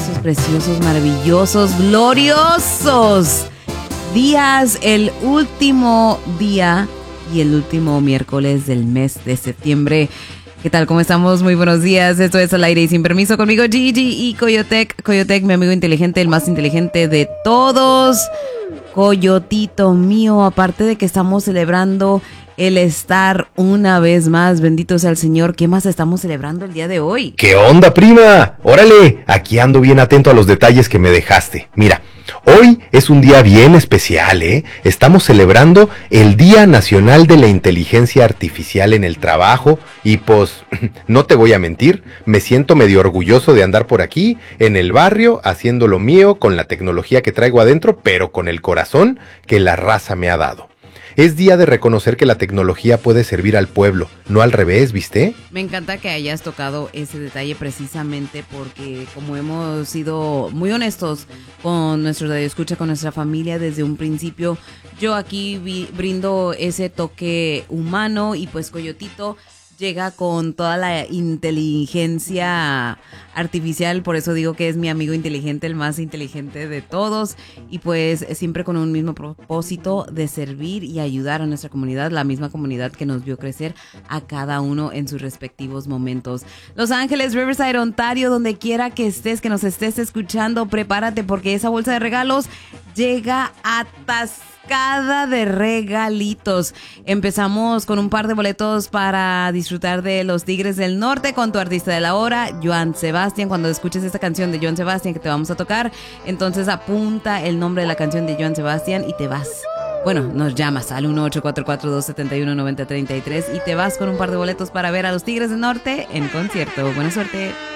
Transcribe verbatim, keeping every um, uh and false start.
hermosos, preciosos, maravillosos, gloriosos días, el último día y el último miércoles del mes de septiembre. ¿Qué tal? ¿Cómo estamos? Muy buenos días. Esto es Al Aire y Sin Permiso conmigo, Gigi y Coyotec. Coyotec, mi amigo inteligente, el más inteligente de todos. Coyotito mío, aparte de que estamos celebrando el estar una vez más, bendito sea el Señor. ¿Qué más estamos celebrando el día de hoy? ¿Qué onda, prima? Órale, aquí ando bien atento a los detalles que me dejaste. Mira, hoy es un día bien especial, ¿eh? Estamos celebrando el Día Nacional de la Inteligencia Artificial en el Trabajo y pues, no te voy a mentir, me siento medio orgulloso de andar por aquí, en el barrio, haciendo lo mío con la tecnología que traigo adentro, pero con el corazón que la raza me ha dado. Es día de reconocer que la tecnología puede servir al pueblo, no al revés, ¿viste? Me encanta que hayas tocado ese detalle precisamente porque como hemos sido muy honestos con nuestro radioescucha, con nuestra familia desde un principio, yo aquí vi, brindo ese toque humano y pues Coyotito llega con toda la inteligencia artificial, por eso digo que es mi amigo inteligente, el más inteligente de todos, y pues siempre con un mismo propósito de servir y ayudar a nuestra comunidad, la misma comunidad que nos vio crecer a cada uno en sus respectivos momentos. Los Ángeles, Riverside, Ontario, donde quiera que estés, que nos estés escuchando, prepárate porque esa bolsa de regalos llega atascada de regalitos. Empezamos con un par de boletos para disfrutar de los Tigres del Norte con tu artista de la hora, Joan Sebastián. Cuando escuches esta canción de Joan Sebastián que te vamos a tocar, entonces apunta el nombre de la canción de Joan Sebastián y te vas. Bueno, nos llamas al uno ocho cuatro cuatro, dos siete uno, nueve cero tres tres y te vas con un par de boletos para ver a los Tigres del Norte en concierto. Buena suerte.